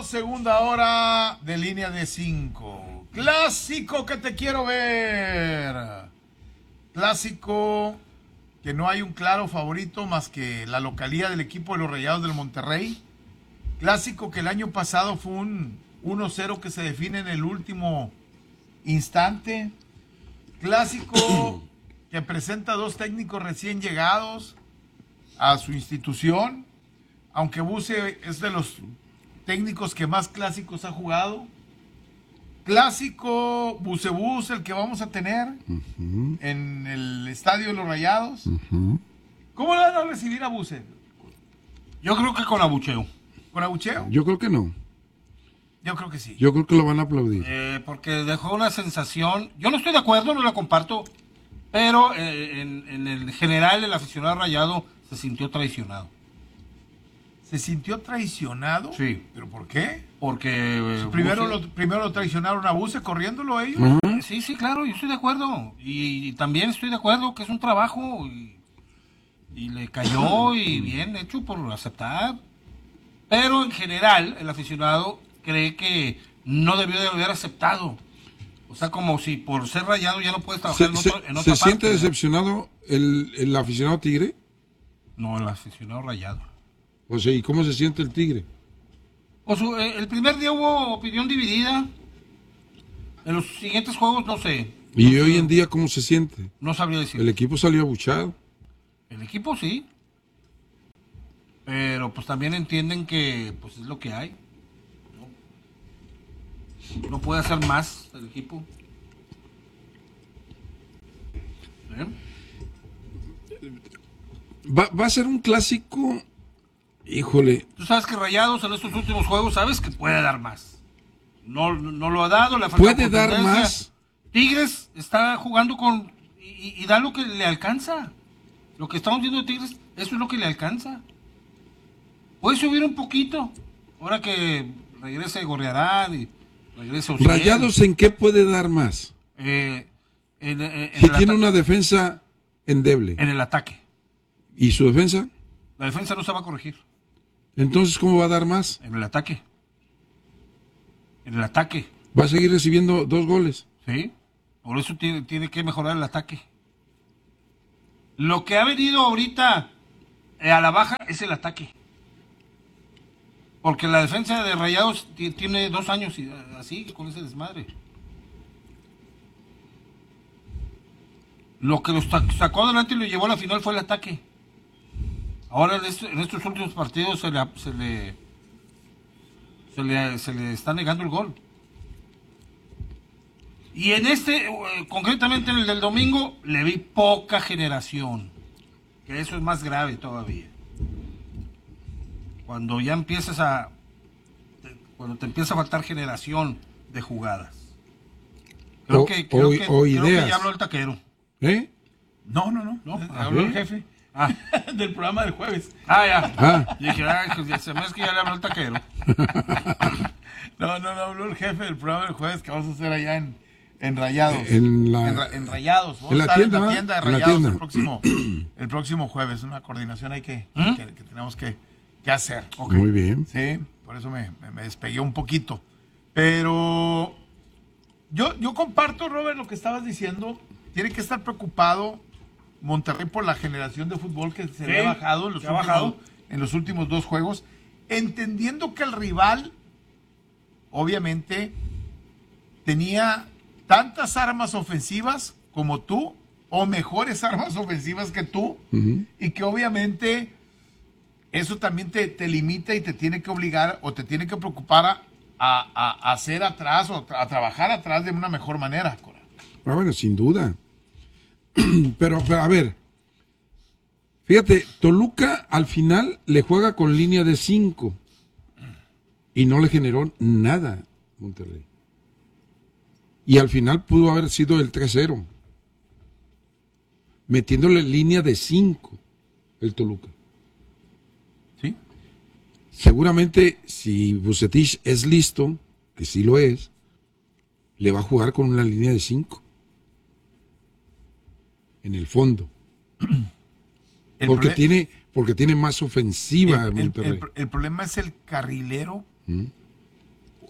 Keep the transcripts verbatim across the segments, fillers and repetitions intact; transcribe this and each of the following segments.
segunda hora de línea de cinco. Clásico que te quiero ver. Clásico que no hay un claro favorito más que la localía del equipo de los Rayados del Monterrey. Clásico que el año pasado fue un uno cero que se define en el último instante. Clásico que presenta dos técnicos recién llegados a su institución. Aunque Buse es de los técnicos que más clásicos ha jugado. Clásico Bucebús, el que vamos a tener uh-huh. en el Estadio de los Rayados. Uh-huh. ¿Cómo le van a recibir a Buse? Yo creo que con abucheo. ¿Con abucheo? Yo creo que no. Yo creo que sí. Yo creo que lo van a aplaudir. Eh, porque dejó una sensación, yo no estoy de acuerdo, no la comparto, pero eh, en, en el general el aficionado Rayado se sintió traicionado. ¿Se sintió traicionado? Sí. ¿Pero por qué? Porque... Eh, primero, Buse... lo, primero lo traicionaron a Buse corriéndolo ellos. Uh-huh. Sí, sí, claro, yo estoy de acuerdo. Y, y también estoy de acuerdo que es un trabajo y, y le cayó y bien hecho por aceptar. Pero en general el aficionado cree que no debió de haber aceptado. O sea, como si por ser Rayado ya no puedes trabajar se, en, otro, se, en otra ¿Se parte, siente decepcionado el, el aficionado Tigre? No, el aficionado Rayado. O sea, ¿y cómo se siente el Tigre? Pues, el primer día hubo opinión dividida. En los siguientes juegos no sé. ¿Y no hoy sé, en día cómo se siente? No sabría decir. El equipo salió abuchado. El equipo sí. Pero pues también entienden que pues es lo que hay. No, no puede hacer más el equipo. ¿Eh? Va, va a ser un clásico, híjole. Tú sabes que Rayados en estos últimos juegos sabes que puede dar más. No, no lo ha dado. Le puede dar más. Tigres está jugando con y, y da lo que le alcanza. Lo que estamos viendo de Tigres, eso es lo que le alcanza. Puede subir un poquito. Ahora que regrese Gorriarán y regrese Ociel. ¿Rayados en qué puede dar más? Eh, en, en, si en tiene una defensa endeble. En el ataque. ¿Y su defensa? La defensa no se va a corregir. Entonces, ¿cómo va a dar más? En el ataque. En el ataque. Va a seguir recibiendo dos goles. Sí. Por eso tiene, tiene que mejorar el ataque. Lo que ha venido ahorita eh, a la baja es el ataque. Porque la defensa de Rayados t- tiene dos años y, así, con ese desmadre. Lo que los sacó adelante y lo llevó a la final fue el ataque. Ahora en, este, en estos últimos partidos se le, se le se le se le está negando el gol. Y en este, eh, concretamente en el del domingo, le vi poca generación. Que eso es más grave todavía. Cuando ya empiezas a... Cuando te empieza a faltar generación de jugadas. Creo o, que, creo o, que, o creo ideas. que ya habló el taquero. ¿Eh? No, no, no. ¿No? Habló el jefe. Ah. Del programa del jueves. Ah, ya. Ah. Dije, ah, se me hace que ya le habló el taquero. No, no, no, habló el jefe del programa del jueves que vamos a hacer allá en, en Rayados. En, la, en, en Rayados. Vamos en la a estar tienda, en la tienda de en la Rayados tienda. el próximo, el próximo jueves. Una coordinación ahí que, ¿Mm? que, que tenemos que, que hacer. Okay. Muy bien. Sí, por eso me, me, me despegué un poquito. Pero yo, yo comparto, Robert, lo que estabas diciendo. Tiene que estar preocupado Monterrey por la generación de fútbol que se Sí, le ha bajado, en los, se ha últimos, bajado. en los últimos dos juegos, entendiendo que el rival obviamente tenía tantas armas ofensivas como tú, o mejores armas ofensivas que tú, uh-huh. y que obviamente eso también te, te limita y te tiene que obligar o te tiene que preocupar a, a, a hacer atrás o a trabajar atrás de una mejor manera. Ah, bueno, sin duda. Pero, pero, a ver, fíjate, Toluca al final le juega con línea de cinco y no le generó nada Monterrey. Y al final pudo haber sido el tres cero, metiéndole línea de cinco el Toluca. ¿Sí? Seguramente si Vucetich es listo, que sí lo es, le va a jugar con una línea de cinco. En el fondo. El porque prole- tiene porque tiene más ofensiva el, el, Monterrey. el, el problema es el carrilero ¿Mm?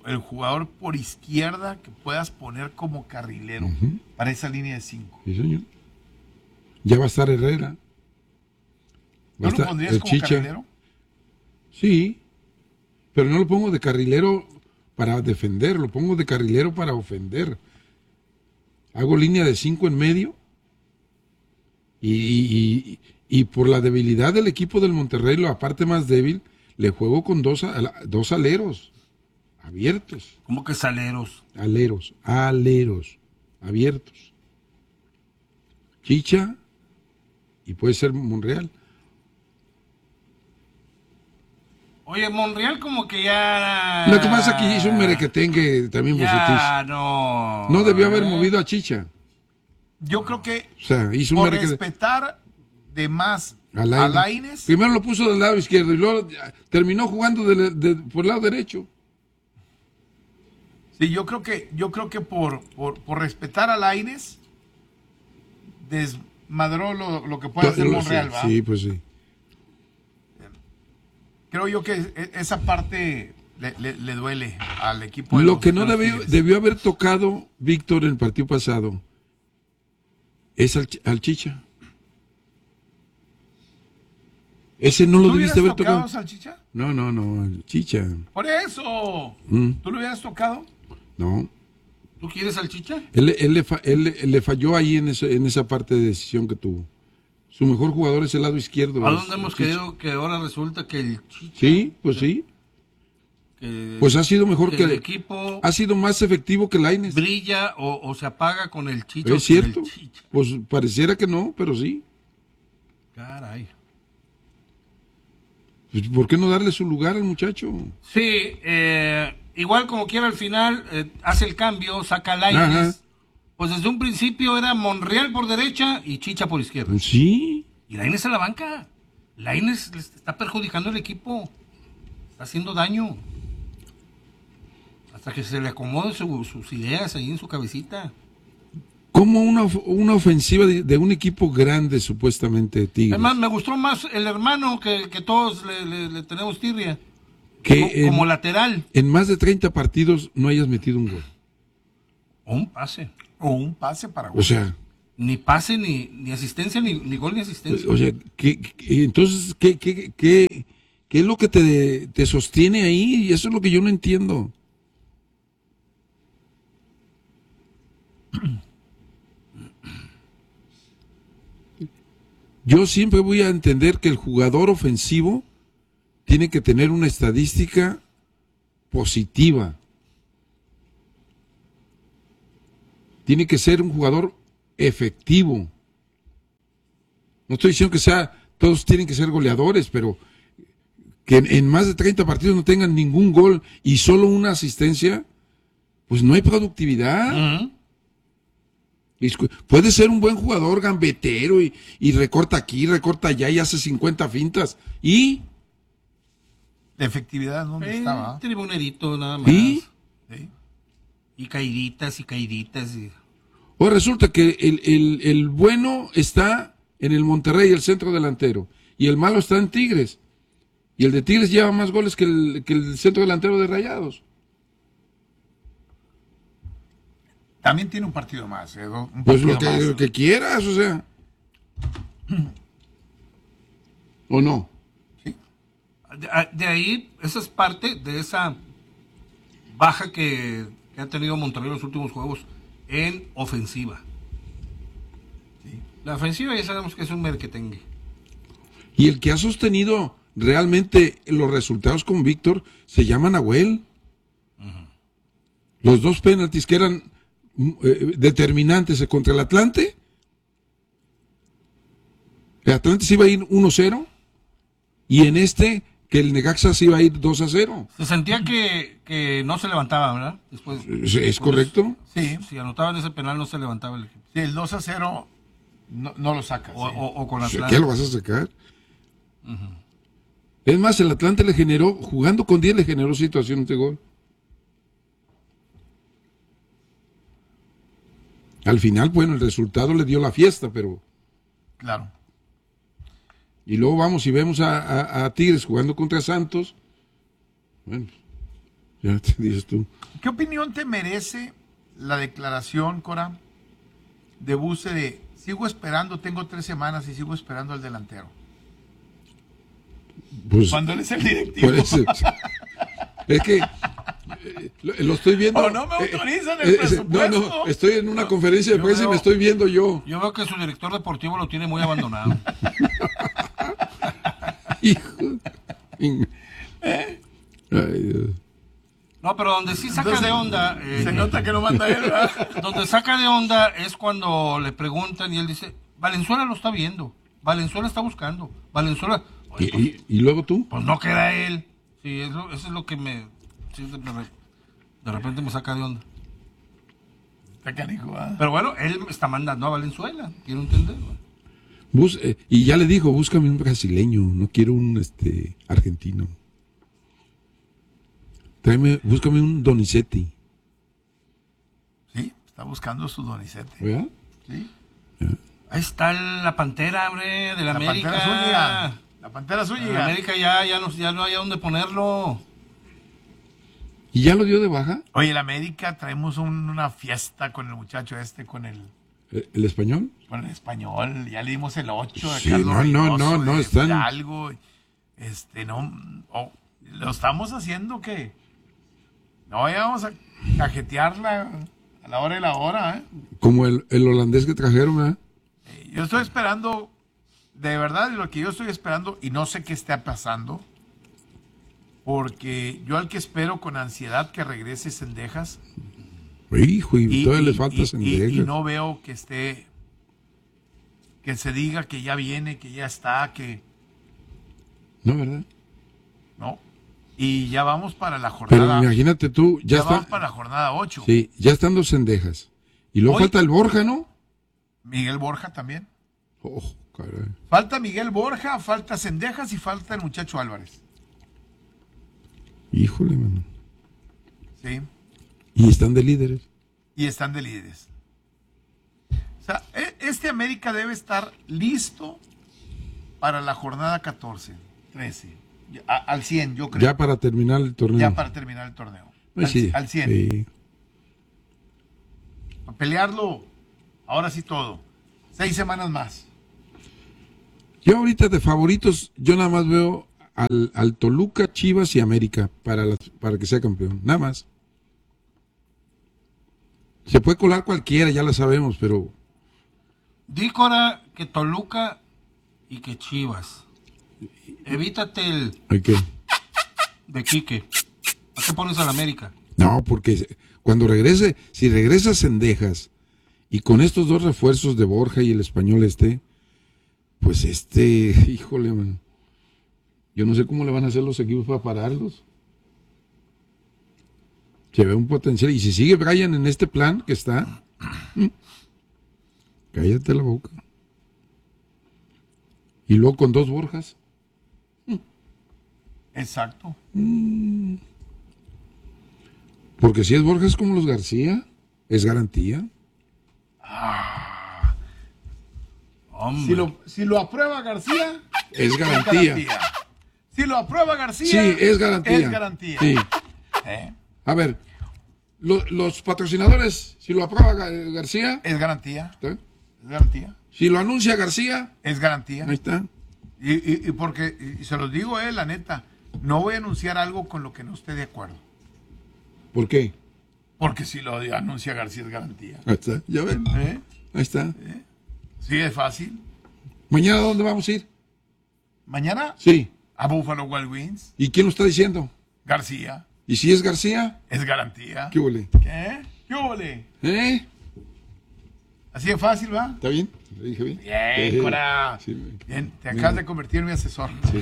el jugador por izquierda que puedas poner como carrilero Ujú. para esa línea de cinco. Sí, señor. Ya va a estar Herrera. Va a ¿No lo estar pondrías el como Chicha. carrilero? Sí, pero no lo pongo de carrilero para defender, lo pongo de carrilero para ofender. Hago línea de cinco en medio y, y, y, y por la debilidad del equipo del Monterrey, la parte más débil, le juego con dos, al- dos aleros abiertos. ¿Cómo que saleros? Aleros, aleros abiertos. Chicha y puede ser Monreal. Oye, Monreal como que ya... Lo que pasa es que hizo un merequetengue también Ya, Bucetich. no. No debió haber ¿eh? movido a Chicha. Yo creo que O sea, hizo un por merequetengue. respetar de más A a Lainez. Lainez, Primero lo puso del lado izquierdo y luego ya, terminó jugando de- de- por el lado derecho. sí, yo creo que, yo creo que por, por, por respetar a Lainez, desmadró lo, lo que puede hacer Lo- Monreal, sí, ¿va? sí, pues sí. Creo yo que e- esa parte le, le- le duele al equipo. de Lo los- que no de los debió, Tigres. debió haber tocado Víctor en el partido pasado es al, Chi- al Chicha. Ese no lo ¿Tú debiste hubieras haber tocado tocado. salchicha? No, no, no, al Chicha. Por eso. Mm, ¿Tú lo hubieras tocado? no. ¿Tú quieres salchicha? Él, él le fa- él le- le falló ahí en, ese- en esa parte de decisión que tuvo. Su mejor jugador es el lado izquierdo. ¿A es dónde el hemos Chicha. querido que ahora resulta que el Chicha... Sí, pues sí. que- Pues ha sido mejor que que el equipo ha sido más efectivo que Lainez. brilla o, o se apaga con el Chicha. o Es sin el cierto. Chicha. Pues pareciera que no, pero sí. Caray. Pues, ¿por qué no darle su lugar al muchacho? Sí, eh, igual como quiera al final, eh, hace el cambio, saca a Ajá. Lainez. Pues desde un principio era Monreal por derecha y Chicha por izquierda. Pues sí. Y Lainez a la banca. Lainez le está perjudicando al equipo. Está haciendo daño. Hasta que se le acomode su- sus ideas ahí en su cabecita. Como una, of- una ofensiva de, de un equipo grande, supuestamente, de Tigres. Además, me gustó más el hermano que, que todos le, le- le tenemos tirria. que Co- en, como lateral. en más de treinta partidos no hayas metido un gol. O un pase. O un pase para O sea, Ni pase, ni, ni asistencia, ni, ni gol, ni asistencia. o sea ¿qué, qué- entonces, ¿qué, qué, qué, qué es lo que te, te sostiene ahí? Y eso es lo que yo no entiendo. Yo siempre voy a entender que el jugador ofensivo tiene que tener una estadística positiva. Tiene que ser un jugador efectivo. No estoy diciendo que sea, todos tienen que ser goleadores, pero que en, en más de treinta partidos no tengan ningún gol y solo una asistencia, pues no hay productividad. Ujú. Y escu- puede ser un buen jugador gambetero y, y recorta aquí, recorta allá y hace cincuenta fintas. ¿Y? de efectividad, ¿dónde Eh, estaba? tribunerito nada más. ¿Y? Sí. Y caiditas y caiditas. Y... O resulta que el, el- el bueno está en el Monterrey, el centro delantero, y el malo está en Tigres. Y el de Tigres lleva más goles que el, que el centro delantero de Rayados. También tiene un partido más. eh, do- un Pues partido lo que, más. lo que quieras, o sea. ¿O no? Sí. De, de ahí, esa es parte de esa baja que, que ha tenido Monterrey en los últimos juegos en ofensiva. Sí. La ofensiva ya sabemos que es un merquetengue. Y el que ha sostenido realmente los resultados con Víctor se llama Nahuel. Los dos penaltis que eran mm, eh, determinantes contra el Atlante. El Atlante se iba a ir uno cero. Y en este, que el Necaxa se iba a ir dos a cero. Se sentía que, que no se levantaba, ¿verdad? Después, ¿Es, es correcto? Sí, si anotaban ese penal no se levantaba el equipo. sí, el dos a cero no, no lo sacas. O, sí. o- o con O sea, Atlanta. ¿qué lo vas a sacar? Es más, el Atlante le generó, jugando con diez, le generó situaciones de gol. Al final, bueno, el resultado le dio la fiesta, pero... Claro. Y luego vamos y vemos a, a- a Tigres jugando contra Santos. Bueno, Ya te dices tú. ¿Qué opinión te merece la declaración, Cora, de Buse de sigo esperando, tengo tres semanas y sigo esperando al delantero? Pues, Cuando él es el directivo. puede ser. Es que eh, lo, lo estoy viendo. O no me autorizan el eh, eh, presupuesto. No, no, estoy en una conferencia de Yo prensa y veo- me estoy viendo yo. Yo veo que su director deportivo lo tiene muy abandonado. Hijo. Ay, Dios. No, pero donde sí saca Entonces, de onda, eh, Se nota que no manda él, ¿verdad? donde saca de onda es cuando le preguntan y él dice, Valenzuela lo está viendo, Valenzuela está buscando, Valenzuela, ¿Y, oye, pues, y, y luego tú? pues no queda él. Sí, eso, eso es lo que me, sí, de, de- de repente me saca de onda. Está canijo, ¿ah? Pero bueno, él está mandando a Valenzuela, quiero entender. ¿no? Bus, eh, y ya le dijo, búscame un brasileño, no quiero un este argentino. Tráeme, búscame un Donizetti, Sí, está buscando su Donizete. ¿verdad? Sí. Ahí está la Pantera, hombre, de la, La América. Pantera Zúñiga. La Pantera La Zúñiga. América ya, ya, no, ya no hay a dónde ponerlo. ¿Y ya lo dio de baja? Oye, el América traemos un- una fiesta con el muchacho este, con el, ¿El, el español? con el español. Ya le dimos el ocho de Sí, Carlos no, no, Reynoso, no, no, de están- Hidalgo. Este, no, oh, lo estamos haciendo que no vayamos a cajetearla a la hora de la hora, ¿eh? Como el, el holandés que trajeron, ¿verdad? Eh, Yo estoy esperando, de verdad, lo que yo estoy esperando, y no sé qué esté pasando, porque yo al que espero con ansiedad que regrese Cendejas, Hijo, y, y, todavía y- le falta y- y- Cendejas. y no veo que esté, que se diga que ya viene, que ya está, que No, ¿verdad? no. Y ya vamos para la Pero jornada. imagínate tú, ya, ya está. vamos para la jornada ocho. Sí, ya están dos Cendejas. Y luego Hoy- falta el Borja, ¿no? Miguel Borja también. Oh, caray. Falta Miguel Borja, falta Cendejas y falta el muchacho Álvarez. Híjole, mano. Sí. Y están de líderes. Y están de líderes. O sea, e- este América debe estar listo para la jornada catorce, trece, ya- a- al cien, yo creo. Ya para terminar el torneo. Ya para terminar el torneo. Pues al, sí, al cien. sí. A pelearlo, ahora sí todo. Seis semanas más. Yo ahorita de favoritos, yo nada más veo al, al Toluca, Chivas y América para, las- para que sea campeón. Nada más. Se puede colar cualquiera, ya lo sabemos, pero Dícora que Toluca y que Chivas. Evítate el hay que... de Quique. ¿A qué pones al América? No, porque cuando regrese, si regresa Cendejas y con estos dos refuerzos de Borja y el español este, pues este, híjole, man, yo no sé cómo le van a hacer los equipos para pararlos. Se ve un potencial. Y si sigue Brian en este plan que está, cállate la boca. Y luego con dos Borjas. Exacto. Porque si es Borjas como los García, es garantía. Hombre. Si lo, si lo aprueba García, Es es garantía. garantía. Si lo aprueba García, Sí, es garantía. Es garantía. Sí. ¿Eh? A ver, lo- los patrocinadores, si lo aprueba Ga- García, Es garantía. ¿está? Es garantía. Si lo anuncia García, Es garantía. ahí está. Y, y- y porque, y se los digo, eh, la neta, no voy a anunciar algo con lo que no esté de acuerdo. ¿Por qué? Porque si lo anuncia García es garantía. Ahí está, ya ven, ¿Eh? ahí está. Sí, es fácil. ¿Mañana dónde vamos a ir? Mañana Sí. a Buffalo Wild Wings, ¿Y quién lo está diciendo? García, ¿Y si es García? es garantía. ¿Qué huele? ¿Qué? ¿Qué ole? ¿Eh? Así de fácil, ¿va? ¿Está bien? ¿Lo dije bien? Bien, Eh, Cora. sí, me- Bien, te me- acabas de convertir en mi asesor. Sí.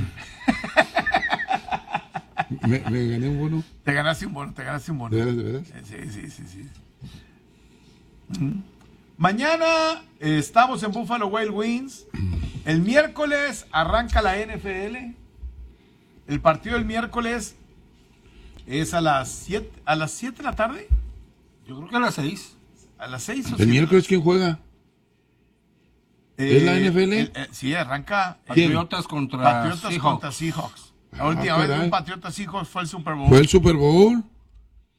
me, me gané un bono. Te ganaste un bono, te ganaste un bono. ¿De veras, de veras? Sí, sí, sí, sí. Ujú. Mañana eh, estamos en Buffalo Wild Wings. El miércoles arranca la N F L. El partido del miércoles es a las siete, a las siete de la tarde, Yo creo que a las seis. a las seis o ¿El siete. miércoles quién juega? ¿Es la N F L? el- eh, sí, arranca eh, ¿Quién? Patriotas contra Patriotas Seahawks. contra Seahawks. La última vez caray. un Patriotas Seahawks fue el Super Bowl. ¿Fue el Super Bowl?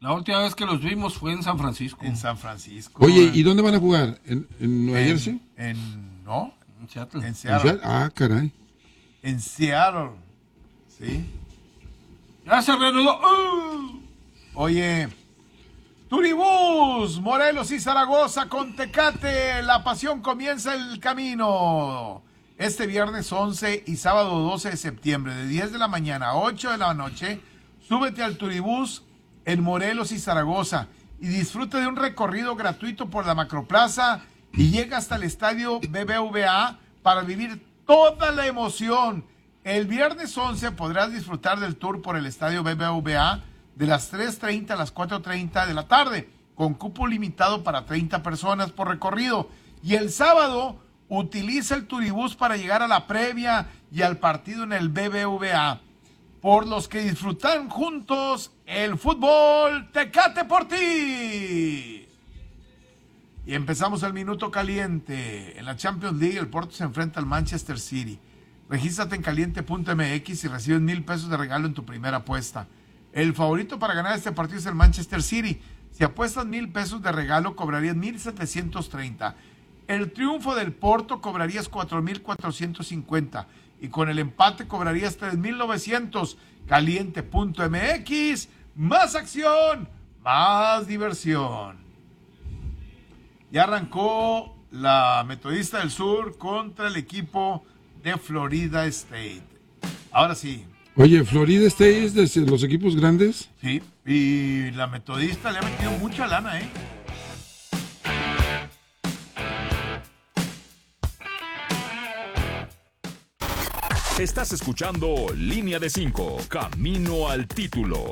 La última vez que los vimos fue en San Francisco. En San Francisco. Oye, ¿y dónde van a jugar? ¿En, en Nueva en, Jersey? En, no, En Seattle. en Seattle. ¿En Seattle? Ah, caray. En Seattle. Sí. ¡Ya se reanudó! ¡Uh! Oye, Turibús, Morelos y Zaragoza con Tecate. La pasión comienza el camino. Este viernes once y sábado doce de septiembre, de diez de la mañana a ocho de la noche, súbete al Turibús en Morelos y Zaragoza y disfruta de un recorrido gratuito por la Macroplaza y llega hasta el estadio B B V A para vivir toda la emoción. El viernes once podrás disfrutar del tour por el estadio B B V A de las tres treinta a las cuatro treinta de la tarde, con cupo limitado para treinta personas por recorrido. Y el sábado utiliza el Turibús para llegar a la previa y al partido en el B B V A. Por los que disfrutan juntos el fútbol, Tecate por ti. Y empezamos el minuto caliente. En la Champions League, el Porto se enfrenta al Manchester City. Regístrate en caliente punto m x y recibes mil pesos de regalo en tu primera apuesta. El favorito para ganar este partido es el Manchester City. Si apuestas mil pesos de regalo, cobrarías mil setecientos treinta. El triunfo del Porto cobrarías cuatro mil cuatrocientos cincuenta. Y con el empate cobrarías tres mil novecientos. caliente punto m x. Más acción, más diversión. Ya arrancó la Metodista del Sur contra el equipo de Florida State. Ahora sí. Oye, ¿Florida State es de los equipos grandes? Sí, y la Metodista le ha metido mucha lana, ¿eh? Estás escuchando Línea de cinco, Camino al Título.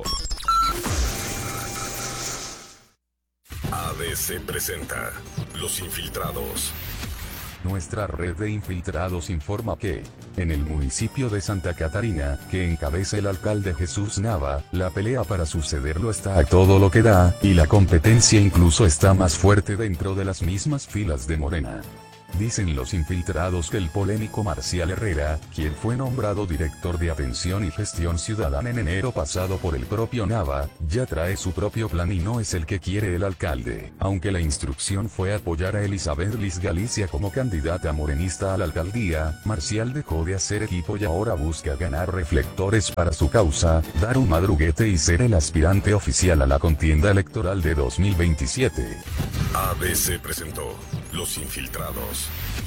A B C presenta Los Infiltrados. Nuestra red de infiltrados informa que, en el municipio de Santa Catarina, que encabeza el alcalde Jesús Nava, la pelea para sucederlo está a todo lo que da, y la competencia incluso está más fuerte dentro de las mismas filas de Morena. Dicen los infiltrados que el polémico Marcial Herrera, quien fue nombrado director de Atención y Gestión Ciudadana en enero pasado por el propio Nava, ya trae su propio plan y no es el que quiere el alcalde. Aunque la instrucción fue apoyar a Elizabeth Liz Galicia como candidata morenista a la alcaldía, Marcial dejó de hacer equipo y ahora busca ganar reflectores para su causa, dar un madruguete y ser el aspirante oficial a la contienda electoral de dos mil veintisiete. A B C presentó Los Infiltrados.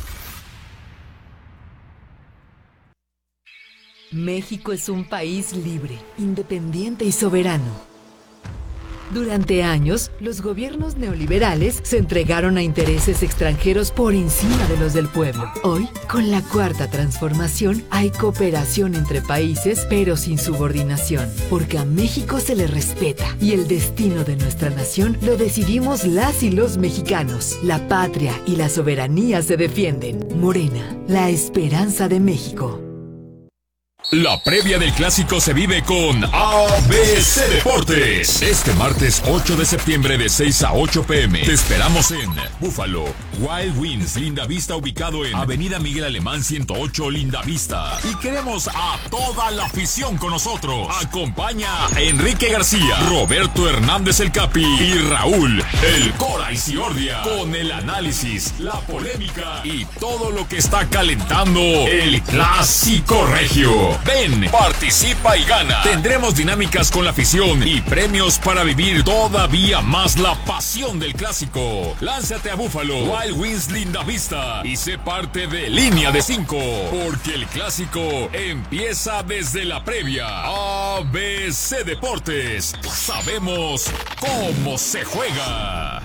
México es un país libre, independiente y soberano. Durante años, los gobiernos neoliberales se entregaron a intereses extranjeros por encima de los del pueblo. Hoy, con la cuarta transformación, hay cooperación entre países, pero sin subordinación, porque a México se le respeta y el destino de nuestra nación lo decidimos las y los mexicanos. La patria y la soberanía se defienden. Morena, la esperanza de México. La previa del clásico se vive con A B C Deportes. Este martes ocho de septiembre de seis a ocho pm. Te esperamos en Búfalo, Wild Winds, Linda Vista, ubicado en Avenida Miguel Alemán ciento ocho, Linda Vista. Y queremos a toda la afición con nosotros. Acompaña a Enrique García, Roberto Hernández el Capi y Raúl el Cora Isiordia, con el análisis, la polémica y todo lo que está calentando el clásico regio. Ven, participa y gana. Tendremos dinámicas con la afición y premios para vivir todavía más la pasión del clásico. Lánzate a Búfalo, Wild Winds, Linda Vista y sé parte de Línea de cinco, porque el clásico empieza desde la previa. A B C Deportes, sabemos cómo se juega.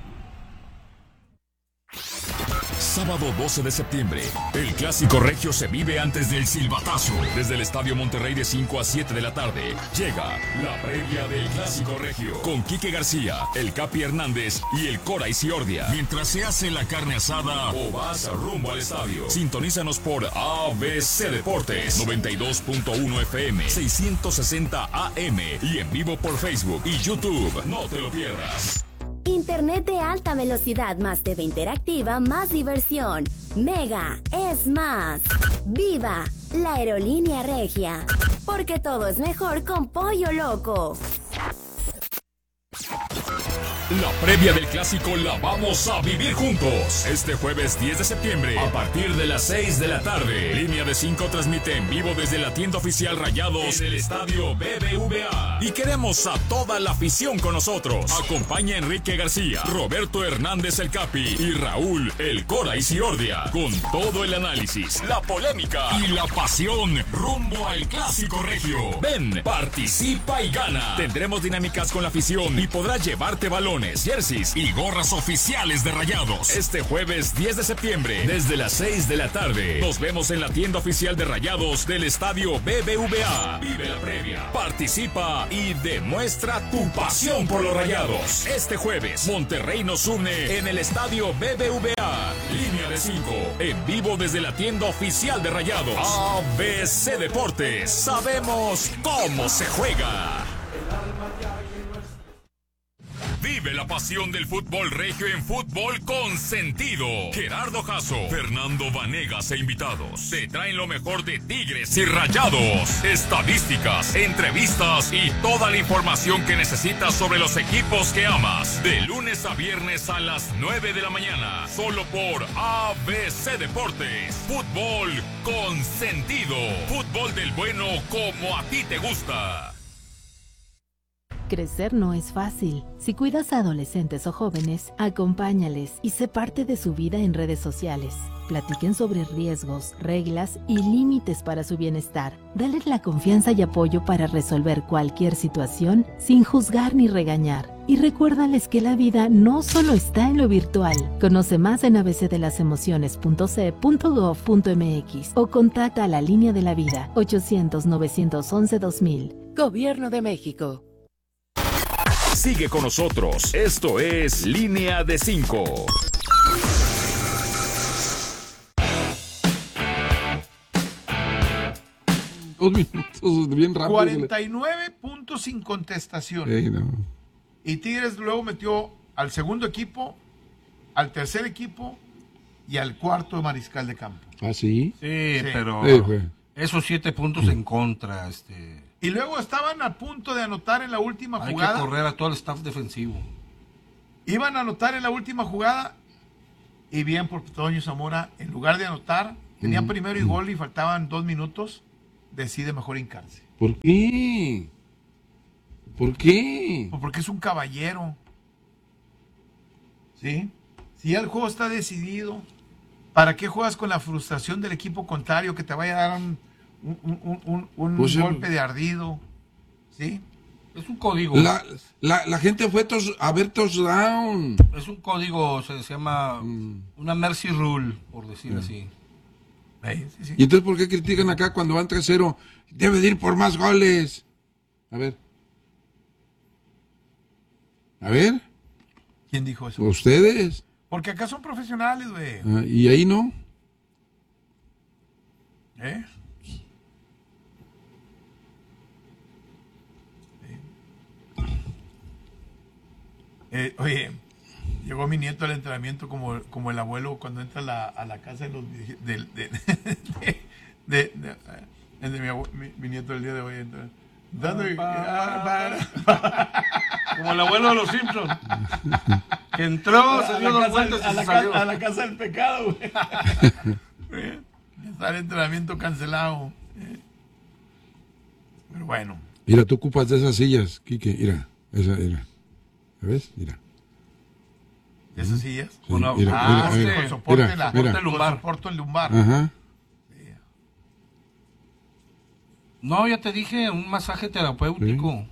Sábado doce de septiembre, el clásico regio se vive antes del silbatazo. Desde el Estadio Monterrey de cinco a siete de la tarde, llega la previa del clásico regio. Con Quique García, el Capi Hernández y el Cora Isiordia. Mientras se hace la carne asada o vas rumbo al estadio. Sintonízanos por A B C Deportes, noventa y dos punto uno F M, seiscientos sesenta A M y en vivo por Facebook y YouTube. No te lo pierdas. Internet de alta velocidad más T V interactiva más diversión. Mega es más. ¡Viva la aerolínea regia! Porque todo es mejor con Pollo Loco. La previa del clásico la vamos a vivir juntos. Este jueves diez de septiembre, a partir de las seis de la tarde. Línea de cinco transmite en vivo desde la tienda oficial Rayados en el estadio B B V A. Y queremos a toda la afición con nosotros. Acompaña a Enrique García, Roberto Hernández el Capi y Raúl el Cora Isiordia. Con todo el análisis, la polémica y la pasión rumbo al clásico regio. Ven, participa y gana. Tendremos dinámicas con la afición y podrás llevarte balones, jerseys y gorras oficiales de Rayados. Este jueves diez de septiembre, desde las seis de la tarde. Nos vemos en la tienda oficial de Rayados del estadio B B V A. Vive la previa, participa y demuestra tu pasión por los Rayados. Este jueves, Monterrey nos une en el estadio B B V A. Línea de cinco, en vivo desde la tienda oficial de Rayados. A B C Deportes, sabemos cómo se juega. Vive la pasión del fútbol regio en Fútbol con Sentido. Gerardo Jasso, Fernando Vanegas e invitados te traen lo mejor de Tigres y Rayados. Estadísticas, entrevistas y toda la información que necesitas sobre los equipos que amas. De lunes a viernes a las nueve de la mañana. Solo por A B C Deportes. Fútbol con Sentido. Fútbol del bueno como a ti te gusta. Crecer no es fácil. Si cuidas a adolescentes o jóvenes, acompáñales y sé parte de su vida en redes sociales. Platiquen sobre riesgos, reglas y límites para su bienestar. Dales la confianza y apoyo para resolver cualquier situación sin juzgar ni regañar. Y recuérdales que la vida no solo está en lo virtual. Conoce más en a b c de las emociones punto c punto gov punto m x o contacta a la Línea de la Vida ochocientos, novecientos once, dos mil. Gobierno de México. Sigue con nosotros. Esto es Línea de cinco. Dos minutos, bien rápido. cuarenta y nueve puntos sin contestación. Hey, no. Y Tigres luego metió al segundo equipo, al tercer equipo y al cuarto de mariscal de campo. ¿Ah, sí? Sí, Sí. pero Sí, fue. esos siete puntos en contra, este... Y luego estaban a punto de anotar en la última Hay jugada. que correr a todo el staff defensivo. Iban a anotar en la última jugada y bien por Toño Zamora, en lugar de anotar, tenía Mm. primero y gol y faltaban dos minutos, decide mejor hincarse. ¿Por qué? ¿Por qué? Pues porque es un caballero. ¿Sí? Si ya el juego está decidido, ¿para qué juegas con la frustración del equipo contrario que te vaya a dar un, un, un, un, un Pues el- golpe de ardido? ¿Sí? Es un código. La, la, la gente fue tos- a ver touchdown. Es un código, se, se llama Mm. una mercy rule, por decir así. Sí, sí, sí. ¿Y entonces por qué critican acá cuando van tres cero? Debe de ir por más goles. A ver. A ver, ¿Quién dijo eso? ustedes. Porque acá son profesionales, güey. Ah, y ahí no. ¿Eh? Eh, oye, llegó mi nieto al entrenamiento como, como el abuelo cuando entra a la, a la casa de los vie- del- de, de, de, de- de- de mi, abue- mi- mi nieto el día de hoy entra, dando y- Como el abuelo de los Simpsons. Que entró, se a, dio la dos casa, vueltas a, y la se casa, salió. a la casa del pecado, güey. Güey, está el entrenamiento cancelado. eh. Pero bueno. Mira, tú ocupas de esas sillas, Quique. Mira, esa, mira. ¿Ves? Mira. ¿De esas sillas? Sí, Una- mira, Ah, mira, sí, mira, con soporte, mira, la, mira. con lumbar. soporte lumbar. Ajá. No, ya te dije, un masaje terapéutico.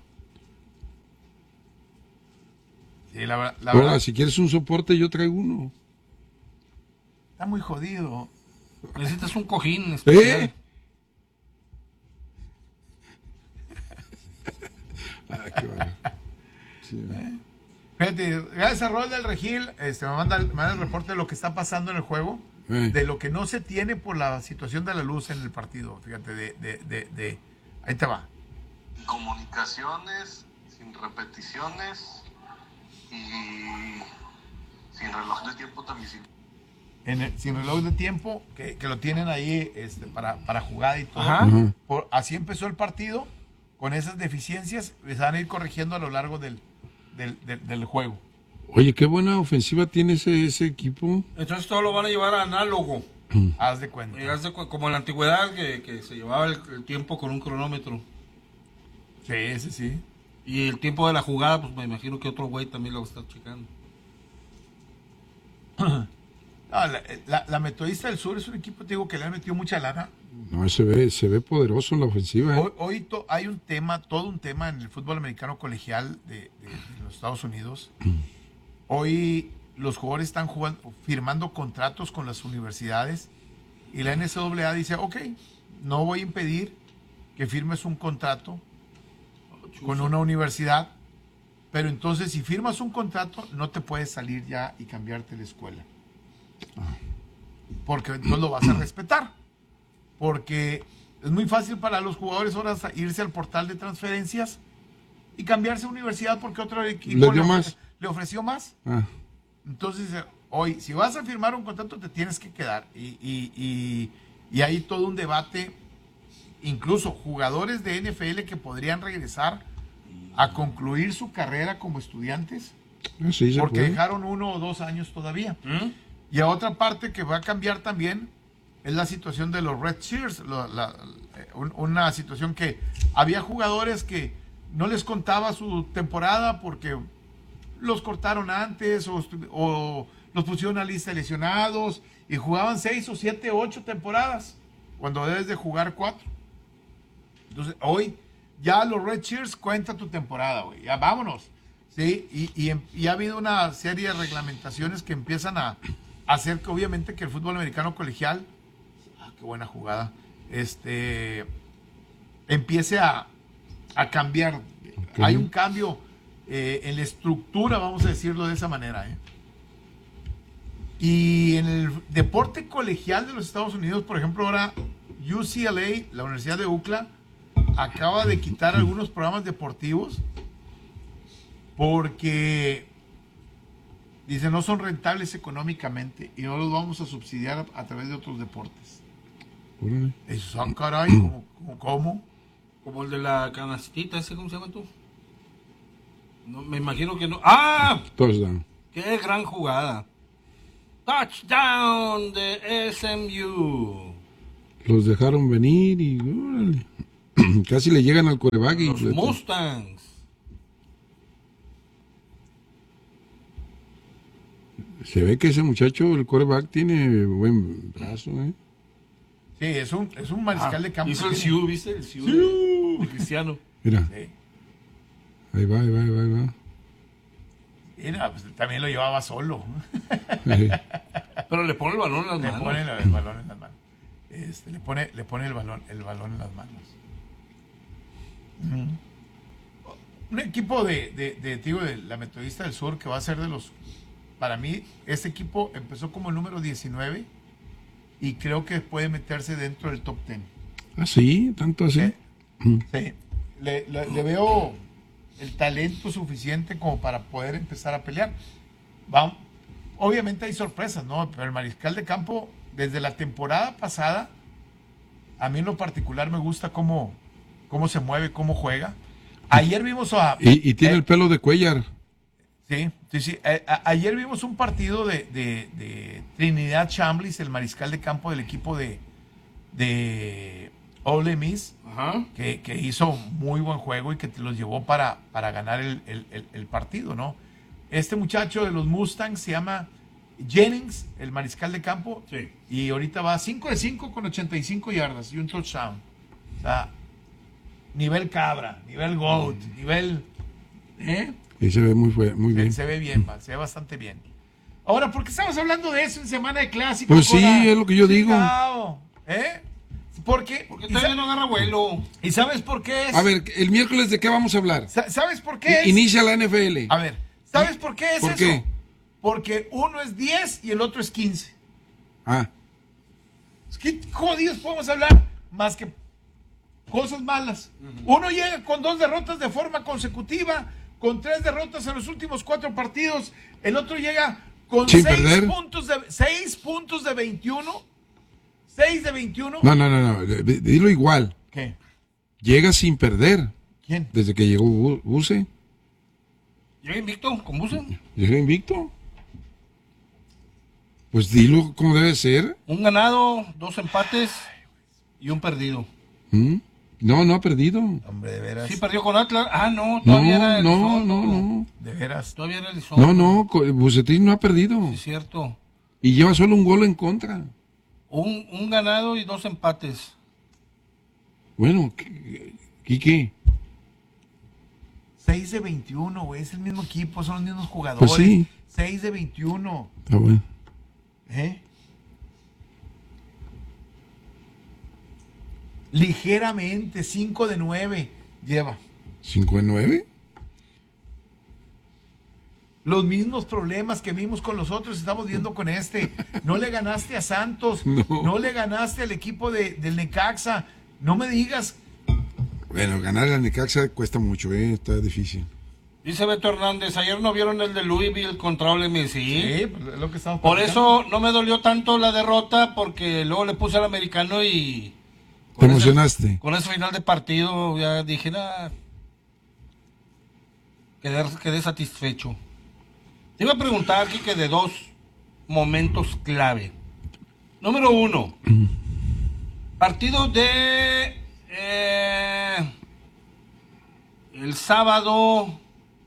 Sí, la, ver- la Ahora, verdad, si quieres un soporte, yo traigo uno. está muy jodido. Necesitas un cojín especial. ¿Eh? Ah, qué bueno. Sí. Fíjate, gracias a Rol del Regil, este, me, manda, me manda el reporte de lo que está pasando en el juego, Eh. de lo que no se tiene por la situación de la luz en el partido. Fíjate, de, de, de, de- ahí te va. Comunicaciones sin repeticiones y sin reloj de tiempo también. Sin... En el- sin reloj de tiempo, que, que lo tienen ahí este, para, para jugada y todo. Ajá. Ajá. Por, así empezó el partido, con esas deficiencias, se van a ir corrigiendo a lo largo del, del, del, del juego. Oye, qué buena ofensiva tiene ese, ese equipo. Entonces todo lo van a llevar a análogo. Haz de cuenta. Y haz de cu- como en la antigüedad que, que se llevaba el, el tiempo con un cronómetro. Sí, sí, sí. Y el tiempo de la jugada, pues me imagino que otro güey también lo va a estar checando. No, la, la, la Metodista del Sur es un equipo, te digo, que le han metido mucha lana. No, se ve, se ve poderoso en la ofensiva. ¿eh? Hoy, hoy to- hay un tema, todo un tema en el fútbol americano colegial de, de- de los Estados Unidos. Hoy los jugadores están jugando, firmando contratos con las universidades y la N C A A dice, ok, no voy a impedir que firmes un contrato con una universidad, pero entonces si firmas un contrato no te puedes salir ya y cambiarte de escuela. Porque no lo vas a respetar. Porque es muy fácil para los jugadores ahora irse al portal de transferencias y cambiarse de universidad porque otro equipo ¿Le dio le, más? le ofreció más. Ah, Entonces, eh, hoy, si vas a firmar un contrato, te tienes que quedar. Y, y, y, y hay todo un debate, incluso jugadores de N F L que podrían regresar a concluir su carrera como estudiantes, ah, sí, se porque puede. dejaron uno o dos años todavía. Y a otra parte que va a cambiar también es la situación de los Red Shirts, lo- la- un- una situación que había jugadores que no les contaba su temporada porque los cortaron antes o, estu- o los pusieron a lista de lesionados y jugaban seis o siete, ocho temporadas cuando debes de jugar cuatro. Entonces hoy ya los Red Shirts cuenta tu temporada, güey, ya vámonos. Sí, y, y, em- y ha habido una serie de reglamentaciones que empiezan a, a hacer que obviamente que el fútbol americano colegial, ah, qué buena jugada, este empiece a, a cambiar. Ok. Hay un cambio eh, en la estructura, vamos a decirlo de esa manera. ¿eh? Y en el deporte colegial de los Estados Unidos, por ejemplo, ahora U C L A, la Universidad de U C L A, acaba de quitar algunos programas deportivos porque dice no son rentables económicamente y no los vamos a subsidiar a, a través de otros deportes. Órale. Eso, ah, caray, ¿cómo? ¿Cómo? cómo? Como el de la canastita, ¿ese cómo se llama tú? No, me imagino que no. ¡Ah! Touchdown. ¡Qué gran jugada! Touchdown de S M U. Los dejaron venir y órale. Casi le llegan al quarterback y Los le- Mustangs. se ve que ese muchacho, el quarterback, tiene buen brazo, ¿eh? Sí, es un, es un mariscal de campo. Hizo el que Siu, ¿viste? El Siu de, de Cristiano. Mira, tiene- ahí va, ahí va, ahí va, ahí va. Mira, pues, también lo llevaba solo. Eh, Pero le pone el balón en las Le manos. pone el, el balón en las manos. Este, le pone, le pone el balón, el balón en las manos. Ujú. Un equipo de, de, de, te digo, de la Metodista del Sur que va a ser de los, para mí, este equipo empezó como el número diecinueve y creo que puede meterse dentro del top diez. ah, sí, tanto así. Sí. Mm. Sí. Le, le- le veo el talento suficiente como para poder empezar a pelear. Vamos. Obviamente hay sorpresas, ¿no? Pero el mariscal de campo, desde la temporada pasada, a mí en lo particular me gusta cómo, cómo se mueve, cómo juega. Ayer vimos a... Y, y tiene eh, el pelo de Cuellar. Sí, sí, sí. Eh, a- ayer vimos un partido de, de- de Trinidad Chambliss, el mariscal de campo del equipo de, de Ole Miss, Ajá. que, que hizo muy buen juego y que te los llevó para, para ganar el, el- el- el partido, ¿no? Este muchacho de los Mustangs se llama Jennings, el mariscal de campo, Sí. y ahorita va cinco de cinco con ochenta y cinco yardas y un touchdown. O sea, nivel cabra, nivel goat, nivel... ¿Eh? Y se ve muy, fue- muy Se, bien. se ve bien, va, se ve bastante bien. Ahora, ¿por qué estamos hablando de eso en Semana de Clásicos? Pues sí, Cora? es lo que yo digo. Chingao, ¿Eh? Porque, Porque y, todavía sa- no agarra vuelo. ¿y sabes por qué es? A ver, el miércoles ¿de qué vamos a hablar? Sa- ¿Sabes por qué es? Inicia la N F L. A ver, ¿sabes por qué es ¿Por eso? qué? Porque uno es diez y el otro es quince. Ah, ¿Qué jodidos podemos hablar? Más que cosas malas. Uno llega con dos derrotas de forma consecutiva, con tres derrotas en los últimos cuatro partidos. El otro llega con Sin seis perder. puntos, de, seis puntos de veintiuno. seis de veintiuno. no, no, no, no. d- d- Dilo igual. ¿Qué? Llega sin perder ¿Quién? desde que llegó Bu- Buse. ¿Llega invicto con Buse? ¿Llega invicto? Pues dilo como debe ser. Un ganado, dos empates y un perdido. ¿Mm? No, no ha perdido. Hombre, de veras. Sí, perdió con Atlas. Ah, no, todavía No, era el no, Elizondo. no, no. De veras. Todavía era el Elizondo. No, no, co- Bucetich no ha perdido. Sí, es cierto. Y lleva solo un gol en contra. Un, un ganado y dos empates. Bueno, ¿qué? ¿qué? qué? seis de veintiuno, güey. Es el mismo equipo, son los mismos jugadores. Pues sí. seis de veintiuno. Está bueno. ¿Eh? Ligeramente, cinco de nueve lleva. ¿cinco de nueve? Los mismos problemas que vimos con los otros estamos viendo con este. No le ganaste a Santos, no, No. le ganaste al equipo de, del Necaxa. No me digas. Bueno, ganar a Necaxa cuesta mucho, ¿eh? Está difícil. Dice Beto Hernández, ayer no vieron el de Louisville contra Ole Miss, ¿sí? Sí, pues es lo que estamos Por platicando. eso no me dolió tanto la derrota, porque luego le puse al americano y... ¿Te con emocionaste? Ese, con ese final de partido ya dije, nada, quedé, quedé satisfecho. Te iba a preguntar, Kike, de dos momentos clave. Número uno, partido de... Eh, el sábado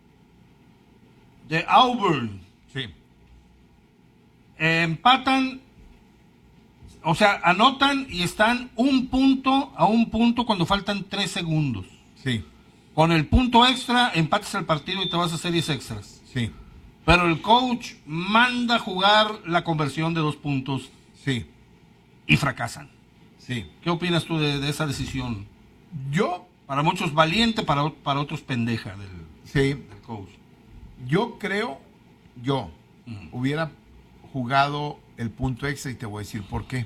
de Auburn. Sí. Eh, empatan, o sea, anotan y están un punto a un punto cuando faltan tres segundos. Sí, Con el punto extra empatas el partido y te vas a series extras. sí, Pero el coach manda jugar la conversión de dos puntos sí, y fracasan. sí. ¿Qué opinas tú de, de esa decisión? Yo, Para muchos valiente, para, para otros pendeja del, sí, del coach. yo creo, yo hubiera jugado el punto extra y te voy a decir por qué.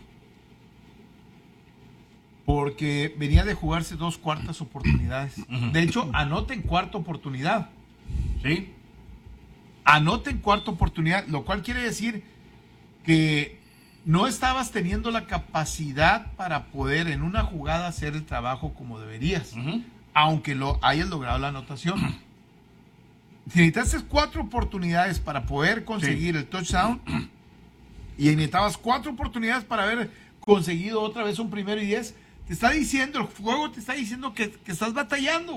Porque venía de jugarse dos cuartas oportunidades. De hecho, anota en cuarta oportunidad. ¿Sí? Anota en cuarta oportunidad, lo cual quiere decir que no estabas teniendo la capacidad para poder en una jugada hacer el trabajo como deberías, Ujú. aunque lo hayas logrado la anotación. Si necesitas cuatro oportunidades para poder conseguir el touchdown y necesitabas cuatro oportunidades para haber conseguido otra vez un primero y diez, te está diciendo, el juego te está diciendo que, que estás batallando.